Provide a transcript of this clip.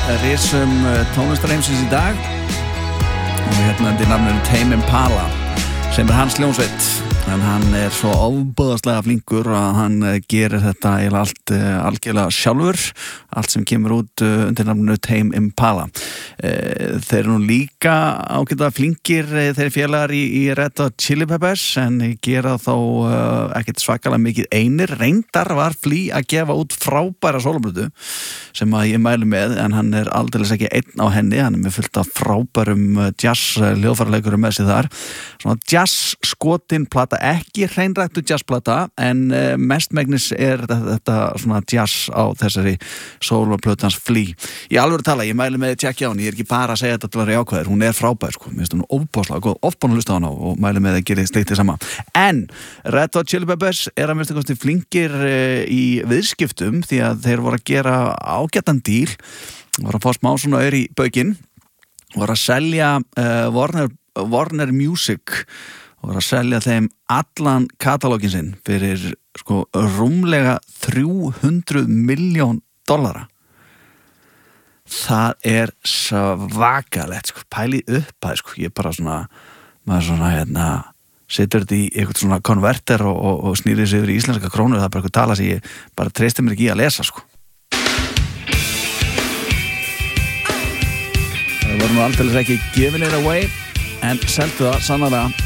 risum tónlistarheimsins í dag og hérna undir nafninu Tame Impala sem hans hljómsveit en hann svo ofboðslega flinkur að hann gerir þetta allt algjörlega sjálfur allt sem kemur út undir nafninu Tame Impala þeir nú líka ágætlega flinkir þeir félagar í Red Hot Chili Peppers en gera þó ekkert svakalega mikið einir reyndar var Flea að gefa út frábæra sóloplötu sem að ég mælu með en hann aldeilis ekki einn á henni hann með fullt af frábærum jazz hljóðfæraleikurum með sig þar svona jazz skotin plata ekki hreinræktu jazzplata en mestmegnis þetta svona jazz á þessari sóloplötans Flea í alvöru tala, ég mælu með tjekkja á hann ég ekki bara að segja þetta til að vera jákvæður hún frábær sko, mér finnst hún ofbáslega góð ofbán að hlusta á hana og mælu með að gera sleikt þið sama en Red Hot Chili Peppers að minnst einhverjum flinkir í viðskiptum því að þeir voru að gera ágætan díl voru að fá smá svona í baukinn voru að selja Warner Music voru að selja þeim allan katalógin sinn fyrir sko rúmlega $300 million það svakalegt sko, pæli upp að sko, ég bara svona maður svona setur þetta í eitthvað svona konverter og snýrir sig yfir í íslenska krónur það bara eitthvað tala sem ég bara treysti mér ekki í að lesa sko það voru nú aldrei ekki giving it away en seldu það sannarlega